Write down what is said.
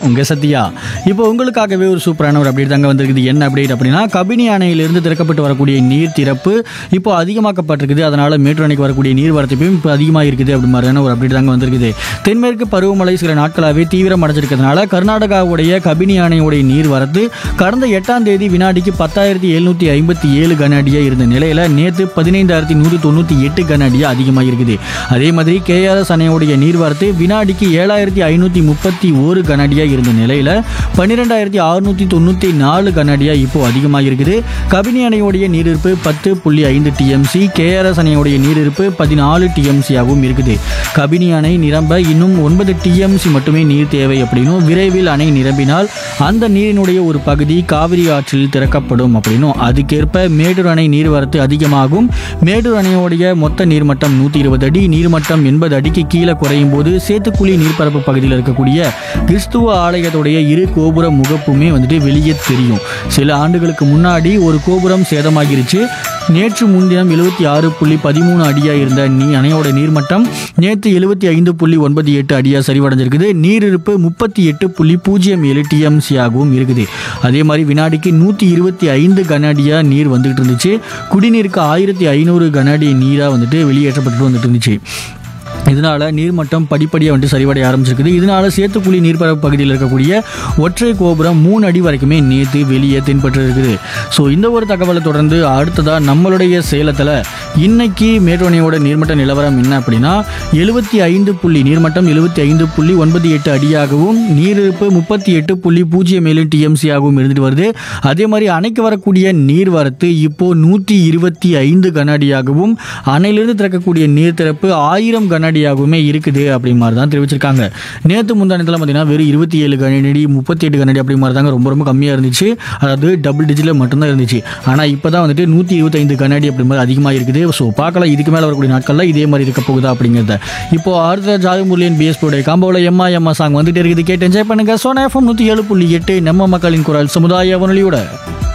உங்கள் சத்யா. இப்போ உங்களுக்காகவே ஒரு சூப்பரான ஒரு அப்டேட் தாங்க வந்திருக்குது. என்ன அப்டேட் அப்படின்னா, கபினி அணையிலிருந்து திறக்கப்பட்டு வரக்கூடிய நீர் திறப்பு இப்போ அதிகமாக்கப்பட்டிருக்குது. அதனால் மேட்டூர் அணைக்கு வரக்கூடிய நீர் வரத்துப்பையும் இப்போ அதிகமாக இருக்குது அப்படி மாதிரியான ஒரு அப்டேட் தாங்க வந்திருக்குது. தென்மேற்கு பருவமழை சில நாட்களாகவே தீவிரம் அடைஞ்சிருக்கிறதுனால கர்நாடகாவுடைய கபினி அணையுடைய நீர் வரத்து கடந்த 8ஆம் தேதி வினாடிக்கு 10,757 கன அடியாக இருந்த நிலையில் நேற்று 15,198 கன அடியாக அதிகமாக இருக்குது. அதே மாதிரி கேஆர்எஸ் அணையுடைய நீர்வரத்து வினாடிக்கு 7,531 கனஅடியாக இருந்த நிலையில் 12,694 கனஅடியாக இப்போ அதிகமாக இருக்குது. கபினி அணையுடைய நீரிருப்பு 10.5 டிஎம்சி, கேஆர்எஸ் அணையுடைய நீரிருப்பு 14 டிஎம்சியாகவும் இருக்குது. கபினி அணை நிரம்ப இன்னும் 9 டிஎம்சி மட்டுமே நீர் தேவை அப்படின்னும், விரைவில் அணை நிரம்பினால் அந்த நீரினுடைய ஒரு பகுதி காவிரி ஆற்றில் திறக்கப்படும் அப்படின்னும், அதுக்கேற்ப மேட்டூர் அணை நீர்வரத்து அதிகமாகும். மேட்டூர் அணையுடைய மொத்த நீர்மட்டம் 120 அடி, நீர்மட்டம் 80 அடிக்கு கீழே குறையும் போது சேத்துக்குழி நீர்ப்பரப்பு பகுதியில் இருக்கக்கூடிய கிறிஸ்துவ ஆலயத்துடைய இரு கோபுர முகப்புமே வெளியே தெரியும். சில ஆண்டுகளுக்கு முன்னாடி ஒரு கோபுரம் சேதமாகிருச்சு. நேற்று முன்தினம் 76.13 அடியாக இருந்த அணையோட நீர்மட்டம் நேற்று 75.98 அடியாக சரிவடைஞ்சிருக்குது. நீரிருப்பு 38.07 டிஎம்சியாகவும் இருக்குது. அதே மாதிரி வினாடிக்கு 125 கன அடியாக நீர் வந்துகிட்டு இருந்துச்சு. குடிநீருக்கு 1500 கன அடி நீராக வெளியேற்றப்பட்டு வந்துட்டு இருந்துச்சு. இதனால் நீர்மட்டம் படிப்படியாக சரிவடைய ஆரம்பிச்சிருக்குது. இதனால் சேத்துக்குழி நீர்ப்பரப்பு பகுதியில் இருக்கக்கூடிய ஒற்றை கோபுரம் 3 அடி வரைக்குமே நேற்று வெளியே தென்பட்டு இருக்குது. ஸோ இந்த ஒரு தகவலை தொடர்ந்து அடுத்ததாக நம்மளுடைய சேலத்தில் இன்னைக்கு மேட்டூர் அணையோட நீர்மட்ட நிலவரம் என்ன அப்படின்னா, நீர்மட்டம் 75.98 அடியாகவும் நீரிருப்பு 38.07 டிஎம்சியாகவும் இருந்துட்டு வருது. அதே மாதிரி அணைக்கு வரக்கூடிய நீர்வரத்து இப்போ 125 கன அடியாகவும் அணையிலிருந்து திறக்கக்கூடிய நீர் திறப்பு 1000 கன அடியாகவுமே இருக்குது அப்படி மாதிரி தான் தெரிவிச்சிருக்காங்க. நேற்று முந்தானத்தில் பார்த்தீங்கன்னா வெறும் 27 கனஅடி 38 கனஅடி அப்படி மாதிரி தாங்க ரொம்ப ரொம்ப கம்மியாக இருந்துச்சு. அதாவது டபுள் டிஜிட்டில் மட்டும்தான் இருந்துச்சு. ஆனால் இப்போ தான் 125 கனஅடி அப்படி மாதிரி அதிகமாக இருக்குது. ஸோ பார்க்கலாம் இதுக்கு மேலே வரக்கூடிய நாட்களில் இதே மாதிரி இருக்க போகுதா அப்படிங்கிறத. இப்போ அடுத்த ஜாதி முரளியன் பிஎஸ்பியோடைய காம்போவில் எம்மா சாங் வந்துட்டு இருக்குது. கேட்டு என்ஜாய் பண்ணுங்க. சோனா எஃப்எம் 107.8 நம்ம மக்களின் குரல் சமுதாய வானொலியோட.